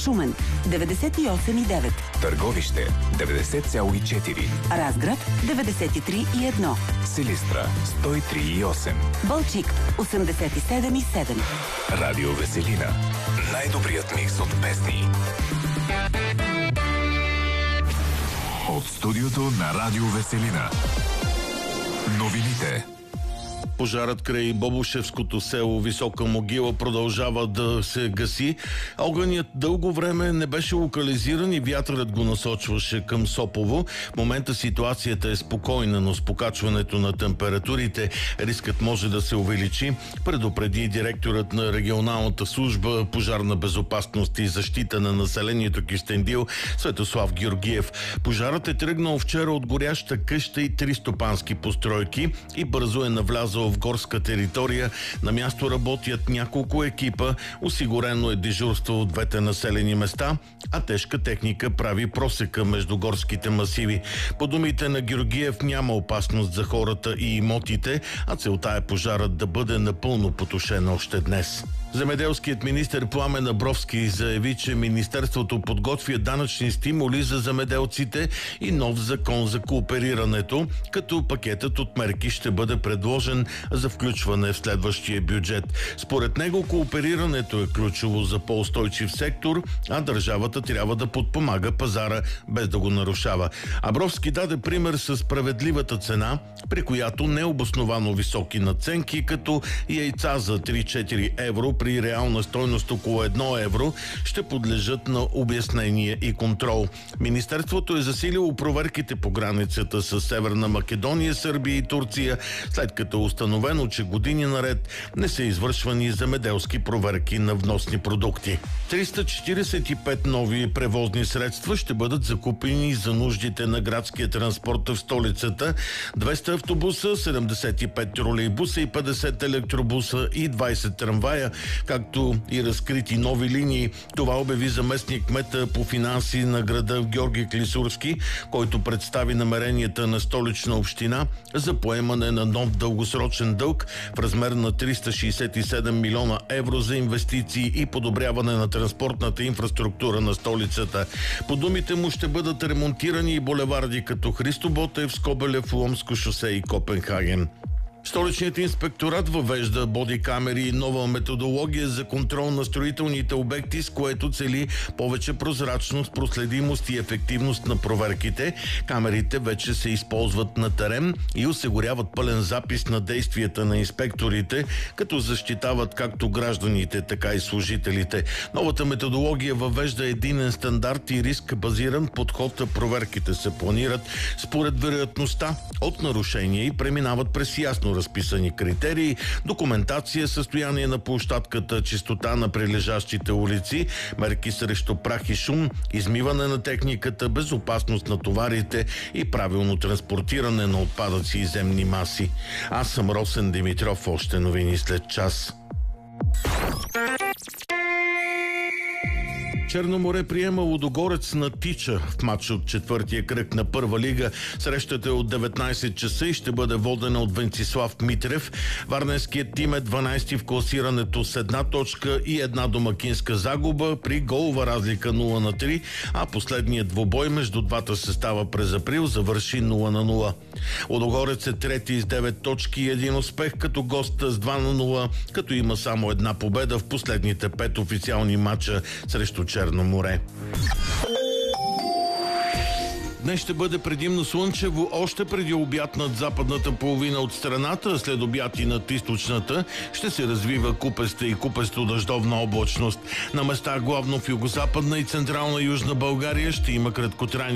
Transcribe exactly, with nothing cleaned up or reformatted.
Шумен деветдесет и осем и девет, Търговище деветдесет цяло и четири, Разград деветдесет и три и едно, Силистра сто и три и осем, Балчик осемдесет и седем и седем. Радио Веселина. Най-добрият микс от песни. От студиото на Радио Веселина. Новините. Пожарът край Бобошевското село Висока могила продължава да се гаси. Огънят дълго време не беше локализиран и вятърът го насочваше към Сопово. В момента ситуацията е спокойна, но с покачването на температурите рискът може да се увеличи, предупреди директорът на регионалната служба пожарна безопасност и защита на населението Кюстендил Светослав Георгиев. Пожарът е тръгнал вчера от горяща къща и три стопански постройки и бързо е навлязъл в горска територия. На място работят няколко екипа, осигурено е дежурство от двете населени места, а тежка техника прави просека между горските масиви. По думите на Георгиев няма опасност за хората и имотите, а целта е пожарът да бъде напълно потушен още днес. Земеделският министър Пламен Абровски заяви, че министерството подготвя данъчни стимули за земеделците и нов закон за кооперирането, като пакетът от мерки ще бъде предложен за включване в следващия бюджет. Според него кооперирането е ключово за по-устойчив сектор, а държавата трябва да подпомага пазара без да го нарушава. Абровски даде пример с справедливата цена, при която необосновано високи надценки, като яйца за три-четири евро при реална стойност около едно евро, ще подлежат на обяснение и контрол. Министерството е засилило проверките по границата с Северна Македония, Сърбия и Турция, след като е установено, че години наред не са извършвани земеделски проверки на вносни продукти. триста четиридесет и пет нови превозни средства ще бъдат закупени за нуждите на градския транспорт в столицата. двеста автобуса, седемдесет и пет тролейбуса и петдесет електробуса и двайсет трамвая, както и разкрити нови линии. Това обяви заместник кмета по финанси на града Георги Клисурски, който представи намеренията на Столична община за поемане на нов дългосрочен дълг в размер на триста шейсет и седем милиона евро за инвестиции и подобряване на транспортната инфраструктура на столицата. По думите му ще бъдат ремонтирани и булеварди като Христо Ботев, Скобелев, Ломско шосе и Копенхаген. Столичният инспекторат въвежда бодикамери и нова методология за контрол на строителните обекти, с което цели повече прозрачност, проследимост и ефективност на проверките. Камерите вече се използват на терен и осигуряват пълен запис на действията на инспекторите, като защитават както гражданите, така и служителите. Новата методология въвежда единен стандарт и риск базиран подход. Проверките се планират според вероятността от нарушения и преминават през ясно разписани критерии, документация, състояние на площадката, чистота на прилежащите улици, мерки срещу прах и шум, измиване на техниката, безопасност на товарите и правилно транспортиране на отпадъци и земни маси. Аз съм Росен Димитров, още новини след час. Черно море приема Лудогорец на Тича в матч от четвъртия кръг на първа лига. Срещата е от деветнайсет часа и ще бъде водена от Венцислав Митрев. Варненският тим е дванайсети в класирането с една точка и една домакинска загуба при голова разлика нула на три, а последният двубой между двата състава през април завърши нула на нула. Лудогорец е трети с девет точки и един успех като гост с два на нула, като има само една победа в последните пет официални матча срещу Черно море. Днес ще бъде предимно слънчево, още преди обяд над западната половина от страната, след обяд и над източната ще се развива купеста и купесто-дъждовна облачност. На места главно в югозападна и централна Южна България ще има краткотрайни